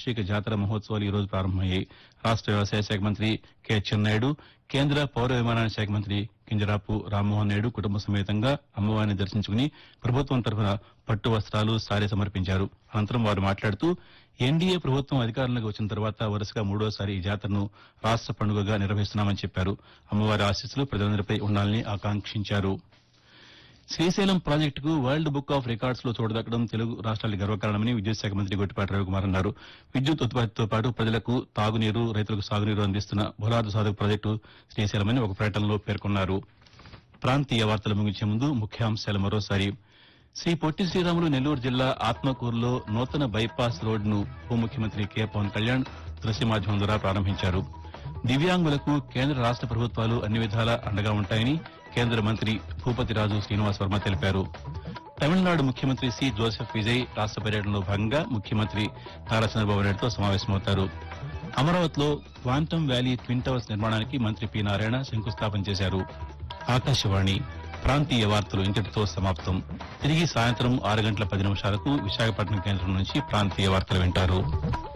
వార్షిక జాతర మహోత్సవాలు ఈ రోజు ప్రారంభమయ్యాయి. రాష్ట వ్యవసాయ శాఖ మంత్రి కె అచ్చెన్నాయుడు, కేంద్ర పౌర విమానయాన శాఖ మంత్రి కింజరాపు రామ్మోహన్ నాయుడు కుటుంబ సమేతంగా అమ్మవారిని దర్శించుకుని ప్రభుత్వం తరఫున పట్టు వస్త్రాలు, సారె సమర్పించారు. అనంతరం వారు మాట్లాడుతూ ఎన్డీఏ ప్రభుత్వం అధికారంలోకి వచ్చిన తర్వాత వరుసగా మూడోసారి ఈ జాతరను రాష్ట పండుగగా నిర్వహిస్తున్నామని చెప్పారు. అమ్మవారి ఆశీస్సులు ప్రజలందరిపై ఉండాలని ఆకాంక్షించారు. శ్రీశైలం ప్రాజెక్టుకు వరల్డ్ బుక్ ఆఫ్ రికార్డ్స్ లో చోటు దక్కడం తెలుగు రాష్ట్రాలకు గర్వకారణమని విద్యుత్ శాఖ మంత్రి గొట్టిపాటి రవికుమార్ అన్నారు. విద్యుత్ ఉత్పత్తితో పాటు ప్రజలకు తాగునీరు, రైతులకు సాగునీరు అందిస్తున్న బులాదు సాధక ప్రాజెక్టు శ్రీశైలమని ఒక ప్రకటనలో పేర్కొన్నారు. ప్రాంతీయ వార్తలు ముగించే ముందు ముఖ్యాంశాలు మరోసారి. శ్రీ పొట్టి శ్రీరాములు నెల్లూరు జిల్లా ఆత్మకూరులో నూతన బైపాస్ రోడ్డును ఉప ముఖ్యమంత్రి కె పవన్ కళ్యాణ్ దృశ్య మాధ్యమం ద్వారా ప్రారంభించారు. దివ్యాంగులకు కేంద్ర రాష్ట ప్రభుత్వాలు అన్ని విధాలా అండగా ఉంటాయని కేంద్ర మంత్రి భూపతిరాజు శ్రీనివాస్ వర్మ తెలిపారు. తమిళనాడు ముఖ్యమంత్రి సి జోసెఫ్ విజయ్ రాష్ట పర్యటనలో భాగంగా ముఖ్యమంత్రి నారా చంద్రబాబు నాయుడుతో సమావేశమవుతారు. అమరావతిలో క్వాంటమ్ వ్యాలీ ట్విన్ టవర్స్ నిర్మాణానికి మంత్రి పి నారాయణ శంకుస్థాపన చేశారు. ఆకాశవాణి ప్రాంతీయ వార్తలు ఇంతటితో సమాప్తం. తిరిగి సాయంత్రం 6 గంటల 10 నిమిషాలకు విశాఖపట్నం కేంద్రం నుంచి ప్రాంతీయ వార్తలు వింటారు.